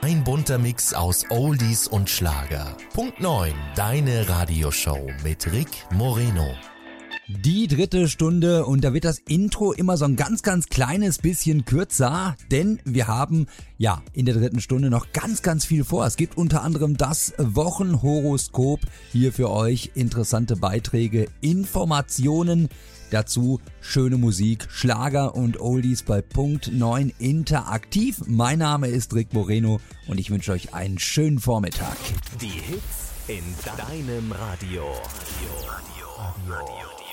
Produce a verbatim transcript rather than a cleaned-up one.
Ein bunter Mix aus Oldies und Schlager. Punkt neun, deine Radioshow mit Rick Moreno. Die dritte Stunde und da wird das Intro immer so ein ganz, ganz kleines bisschen kürzer, denn wir haben ja in der dritten Stunde noch ganz, ganz viel vor. Es gibt unter anderem das Wochenhoroskop, hier für euch interessante Beiträge, Informationen, dazu schöne Musik, Schlager und Oldies bei Punkt neun interaktiv. Mein Name ist Rick Moreno und ich wünsche euch einen schönen Vormittag. Die Hits in deinem Radio. Radio. Radio. Radio.